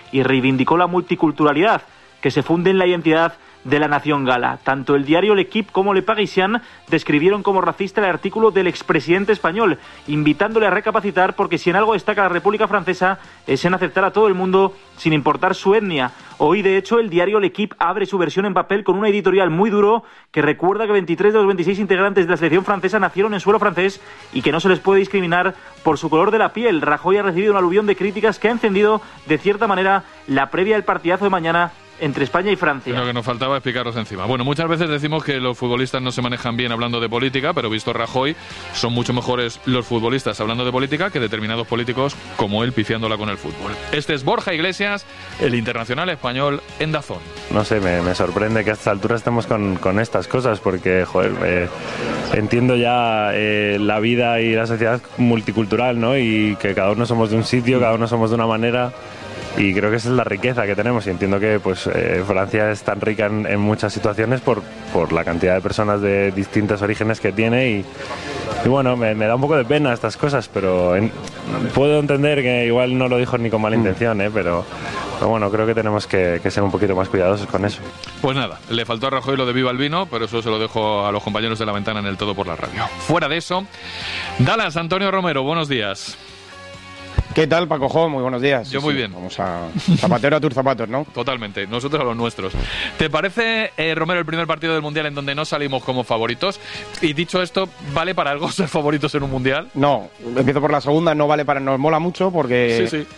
y reivindicó la multiculturalidad que se funde en la identidad de la nación gala. Tanto el diario L'Equipe como Le Parisien describieron como racista el artículo del expresidente español, invitándole a recapacitar, porque si en algo destaca la República Francesa es en aceptar a todo el mundo sin importar su etnia. Hoy, de hecho, el diario L'Equipe abre su versión en papel con un editorial muy duro que recuerda que 23 de los 26 integrantes de la selección francesa nacieron en suelo francés y que no se les puede discriminar por su color de la piel. Rajoy ha recibido un aluvión de críticas que ha encendido, de cierta manera, la previa del partidazo de mañana entre España y Francia. Lo que nos faltaba es picarlos encima. Bueno, muchas veces decimos que los futbolistas no se manejan bien hablando de política, pero visto Rajoy, son mucho mejores los futbolistas hablando de política que determinados políticos como él pifiándola con el fútbol. Este es Borja Iglesias, el internacional español en DAZN. No sé, me sorprende que a esta altura estemos con estas cosas, porque, joder, entiendo ya la vida y la sociedad multicultural, ¿no? Y que cada uno somos de un sitio, cada uno somos de una manera. Y creo que esa es la riqueza que tenemos, y entiendo que pues Francia es tan rica en muchas situaciones por la cantidad de personas de distintos orígenes que tiene, y bueno, me da un poco de pena estas cosas, pero puedo entender que igual no lo dijo ni con mala intención, pero bueno, creo que tenemos que ser un poquito más cuidadosos con eso. Pues nada, le faltó a Rajoy lo de Viva el Vino, pero eso se lo dejo a los compañeros de La Ventana en el Todo por la Radio. Fuera de eso, Dallas, Antonio Romero, buenos días. ¿Qué tal, Paco Jo? Muy buenos días. Yo muy bien. Vamos a zapatero a tus zapatos, ¿no? Totalmente, nosotros a los nuestros. ¿Te parece, Romero, el primer partido del Mundial en donde no salimos como favoritos? Y dicho esto, ¿vale para algo ser favoritos en un Mundial? No, empiezo por la segunda, no vale para... Nos mola mucho porque... Sí.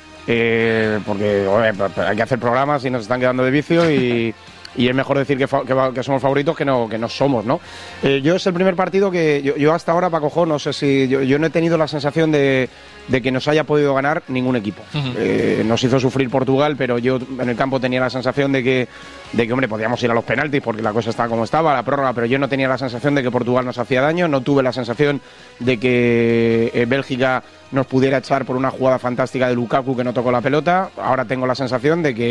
Porque hay que hacer programas y nos están quedando de vicio y es mejor decir que somos favoritos que no somos, ¿no? Yo es el primer partido que yo hasta ahora, Paco Jo, no sé si... Yo no he tenido la sensación de que nos haya podido ganar ningún equipo. Nos hizo sufrir Portugal, pero yo en el campo tenía la sensación de que hombre, podíamos ir a los penaltis porque la cosa estaba como estaba, la prórroga, pero yo no tenía la sensación de que Portugal nos hacía daño, no tuve la sensación de que Bélgica nos pudiera echar por una jugada fantástica de Lukaku que no tocó la pelota. Ahora tengo la sensación de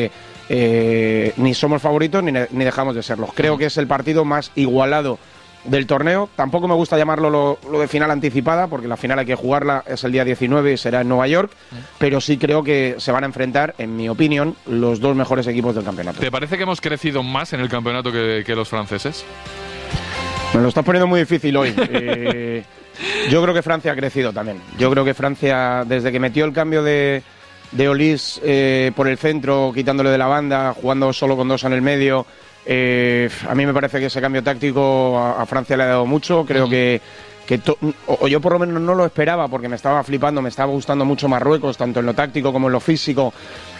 que ni somos favoritos ni dejamos de serlos. Creo que es el partido más igualado del torneo. Tampoco me gusta llamarlo lo de final anticipada, porque la final hay que jugarla, es el día 19 y será en Nueva York, pero sí creo que se van a enfrentar, en mi opinión, los dos mejores equipos del campeonato. ¿Te parece que hemos crecido más en el campeonato que los franceses? Me lo estás poniendo muy difícil hoy. Yo creo que Francia ha crecido también. Yo creo que Francia, desde que metió el cambio de Olís por el centro, quitándole de la banda, jugando solo con dos en el medio, a mí me parece que ese cambio táctico a Francia le ha dado mucho. Creo que yo por lo menos no lo esperaba, porque me estaba flipando, me estaba gustando mucho Marruecos, tanto en lo táctico como en lo físico.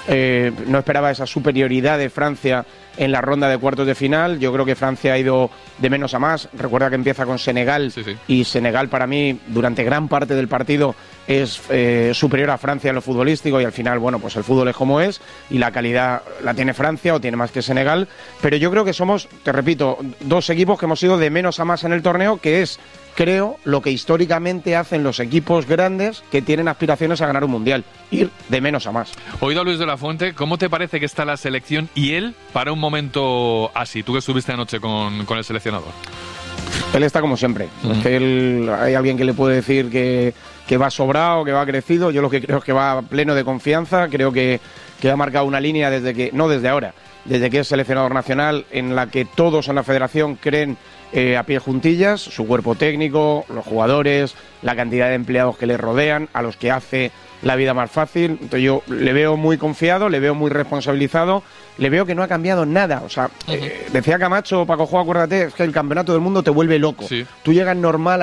No esperaba esa superioridad de Francia en la ronda de cuartos de final. Yo creo que Francia ha ido de menos a más. Recuerda que empieza con Senegal, sí. Y Senegal para mí durante gran parte del partido es superior a Francia en lo futbolístico, y al final, bueno, pues el fútbol es como es y la calidad la tiene Francia o tiene más que Senegal, pero yo creo que somos, te repito, dos equipos que hemos ido de menos a más en el torneo, que es, creo, lo que históricamente hacen los equipos grandes que tienen aspiraciones a ganar un mundial, ir de menos a más. Oído a Luis de la Fuente, ¿cómo te parece que está la selección y él para un momento así? Tú que estuviste anoche con el seleccionador. Él está como siempre. Es que hay alguien que le puede decir que va sobrado, que va crecido. Yo lo que creo es que va pleno de confianza. Creo que ha marcado una línea desde ahora, desde que es seleccionador nacional, en la que todos en la federación creen a pie juntillas, su cuerpo técnico, los jugadores, la cantidad de empleados que le rodean, a los que hace la vida más fácil. Entonces yo le veo muy confiado, le veo muy responsabilizado, le veo que no ha cambiado nada. O sea, decía Camacho, Paco Jo, acuérdate, es que el campeonato del mundo te vuelve loco. Sí. Tú llegas normal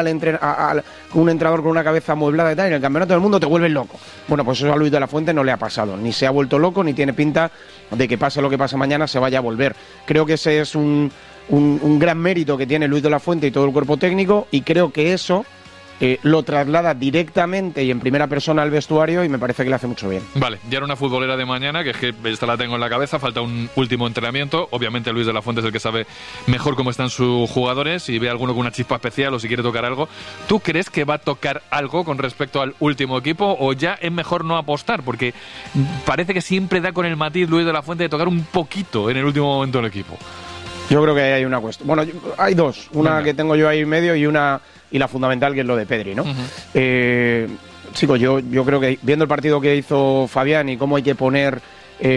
con un entrenador con una cabeza amueblada y tal, y en el campeonato del mundo te vuelves loco. Bueno, pues eso a Luis de la Fuente no le ha pasado, ni se ha vuelto loco, ni tiene pinta de que pase lo que pase mañana se vaya a volver. Creo que ese es un gran mérito que tiene Luis de la Fuente y todo el cuerpo técnico, y creo que eso lo traslada directamente y en primera persona al vestuario, y me parece que le hace mucho bien. Vale, ya era una futbolera de mañana, que es que esta la tengo en la cabeza, falta un último entrenamiento. Obviamente Luis de la Fuente es el que sabe mejor cómo están sus jugadores, si ve alguno con una chispa especial o si quiere tocar algo. ¿Tú crees que va a tocar algo con respecto al último equipo, o ya es mejor no apostar? Porque parece que siempre da con el matiz Luis de la Fuente de tocar un poquito en el último momento del equipo. Yo creo que hay una cuestión. Bueno, hay dos. Una que tengo yo ahí en medio y la fundamental, que es lo de Pedri, ¿no? Chicos, yo creo que viendo el partido que hizo Fabián y cómo hay que poner